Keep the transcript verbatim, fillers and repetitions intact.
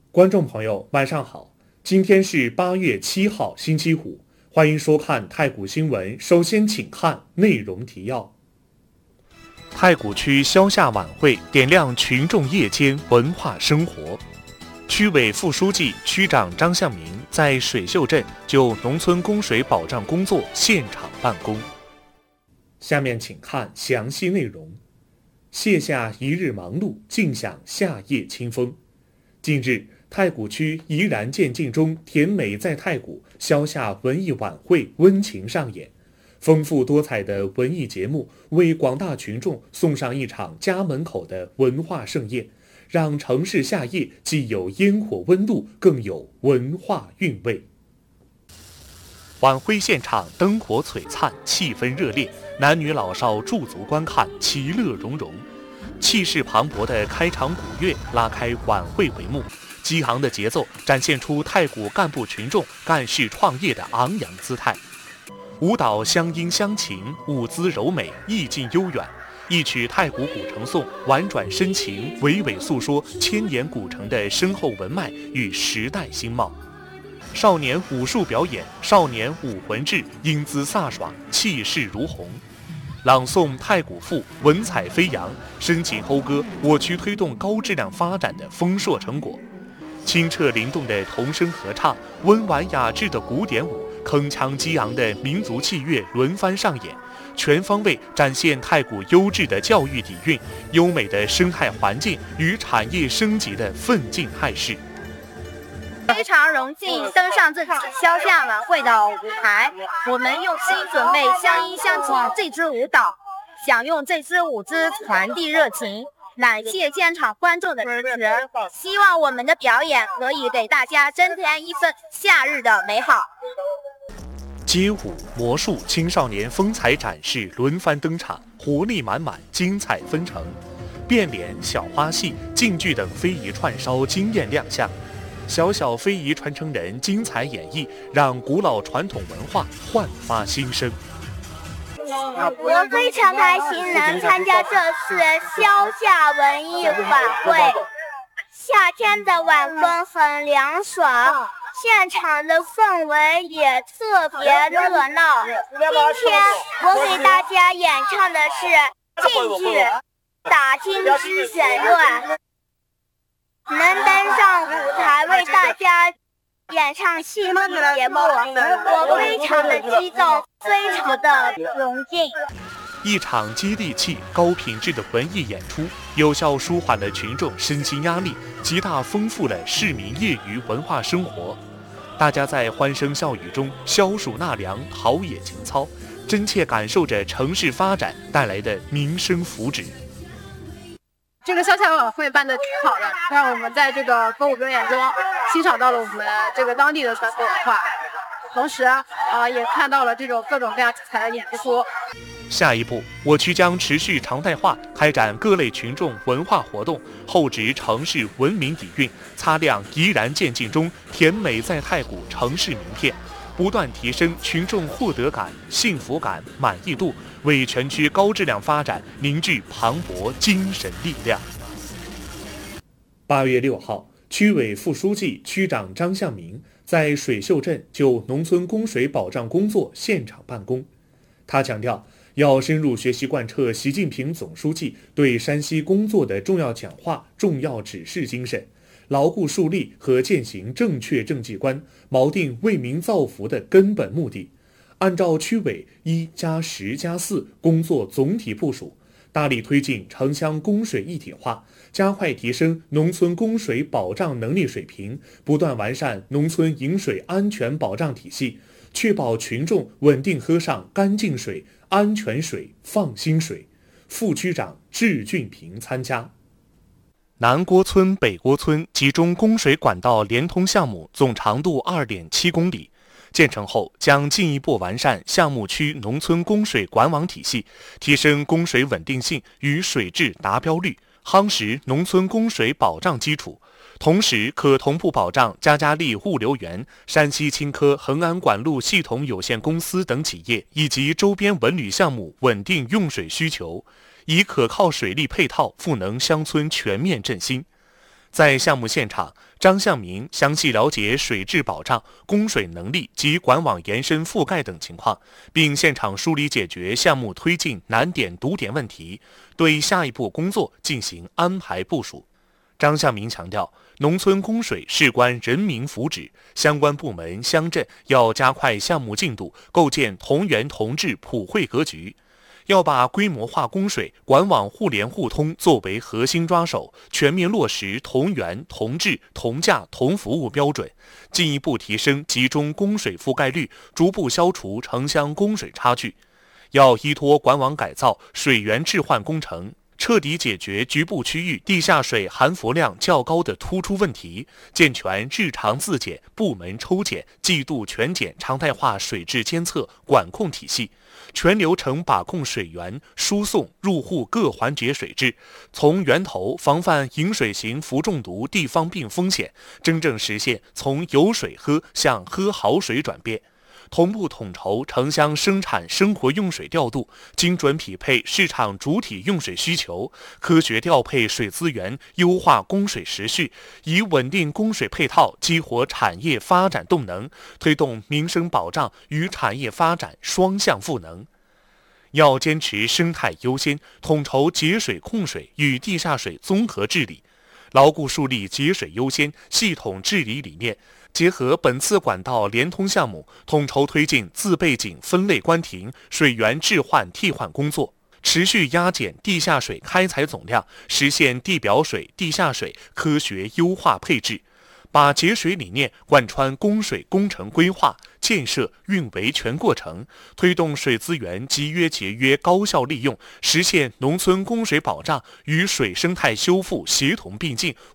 观众朋友，晚上好，今天是八月七号，星期五，欢迎收看太谷新闻。首先，请看内容提要。太谷区消夏晚会点亮群众夜间文化生活。区委副书记、区长张向明在水秀镇就农村供水保障工作现场办公。下面请看详细内容。卸下一日忙碌，尽享夏夜清风。近日，太谷区怡然渐进中甜美在太谷消夏文艺晚会温情上演，丰富多彩的文艺节目为广大群众送上一场家门口的文化盛宴，让城市夏夜既有烟火温度，更有文化韵味。晚会现场灯火璀璨，气氛热烈，男女老少驻足观看，其乐融融。气势磅礴的开场鼓乐拉开晚会帷幕，激昂的节奏展现出太谷干部群众干事创业的昂扬姿态。舞蹈乡音乡情，舞姿柔美，意境悠远。一曲太谷古城颂婉转深情，娓娓诉说千年古城的深厚文脉与时代新貌。少年武术表演，少年武魂志，英姿飒爽，气势如虹。朗诵太谷赋，文采飞扬，深情讴歌我区推动高质量发展的丰硕成果。清澈灵动的童声合唱，温婉雅致的古典舞，铿锵激昂的民族器乐轮番上演，全方位展现太谷优质的教育底蕴、优美的生态环境与产业升级的奋进态势。 非常荣幸登上这次消夏晚会的舞台，我们用心准备乡音乡情这支舞蹈，想用这支舞姿传递热情，感谢现场观众的支持，希望我们的表演可以给大家增添一份夏日的美好。 街舞、魔术、青少年风采展示轮番登场，活力满满，精彩纷呈。变脸、小花戏、京剧等非遗串烧惊艳亮相，小小非遗传承人精彩演绎，让古老传统文化焕发新生。 我非常开心能参加这次消夏文艺晚会，夏天的晚风很凉爽，现场的氛围也特别热闹。今天我给大家演唱的是京剧《打金枝选乱》，能登上舞台为大家演唱戏剧节目，我非常的激动，非常的荣幸。 一场接地气、高品质的文艺演出，有效舒缓了群众身心压力，极大丰富了市民业余文化生活。大家在欢声笑语中消暑纳凉、陶冶情操，真切感受着城市发展带来的民生福祉。 这个消夏晚会办得挺好的，让我们在这个歌舞表演中欣赏到了我们这个当地的传统文化，同时啊、呃、也看到了这种各种各样精彩的演出。 下一步，我区将持续常态化开展各类群众文化活动，厚植城市文明底蕴，擦亮怡然渐进中甜美在太谷城市名片，不断提升群众获得感、幸福感、满意度，为全区高质量发展凝聚磅礴精神力量。八月六号，区委副书记、区长张向明在水秀镇就农村供水保障工作现场办公。他强调，要深入学习贯彻习近平总书记对山西工作的重要讲话、重要指示精神，牢固树立和践行正确政绩观，锚定为民造福的根本目的。按照区委一加十加四工作总体部署，大力推进城乡供水一体化，加快提升农村供水保障能力水平，不断完善农村饮水安全保障体系，确保群众稳定喝上干净水、安全水、放心水。副区长质俊平参加。南郭村、北郭村集中供水管道连通项目总长度 二点七公里，建成后将进一步完善项目区农村供水管网体系，提升供水稳定性与水质达标率，夯实农村供水保障基础。同时可同步保障嘉嘉利物流园、山西青稞恒安管路系统有限公司等企业以及周边文旅项目稳定用水需求，以可靠水利配套赋能乡村全面振兴。 在项目现场，张向明详细了解水质保障、供水能力及管网延伸覆盖等情况，并现场梳理解决项目推进难点堵点问题，对下一步工作进行安排部署。张向明强调，农村供水事关人民福祉，相关部门乡镇要加快项目进度，构建同源同治普惠格局。要把规模化供水、管网互联互通作为核心抓手，全面落实同源、同质、同价、同服务标准，进一步提升集中供水覆盖率，逐步消除城乡供水差距。要依托管网改造、水源置换工程，彻底解决局部区域地下水含氟量较高的突出问题，健全日常自检、部门抽检、季度全检常态化水质监测管控体系，全流程把控水源、输送、入户各环节水质，从源头防范饮水型氟中毒地方病风险，真正实现从有水喝向喝好水转变。同步统筹城乡生产生活用水调度，精准匹配市场主体用水需求，科学调配水资源，优化供水时序，以稳定供水配套激活产业发展动能，推动民生保障与产业发展双向赋能。要坚持生态优先，统筹节水控水与地下水综合治理，牢固树立节水优先系统治理理念，结合本次管道联通项目，统筹推进自备井分类关停、水源置换替换工作，持续压减地下水开采总量，实现地表水、地下水科学优化配置，把节水理念贯穿供水工程规划、建设、运维全过程，推动水资源集约节约高效利用，实现农村供水保障与水生态修复协同并进、